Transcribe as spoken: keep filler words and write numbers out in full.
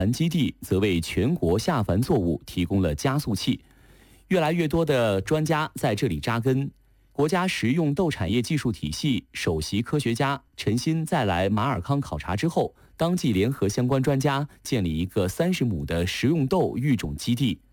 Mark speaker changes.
Speaker 1: 繁基地则为全国下繁作物提供了加速器，越来越多的专家在这里扎根。国家食用豆产业技术体系首席科学家陈新在来马尔康考察之后，当即联合相关专家建立一个三十亩的食用豆育种基地，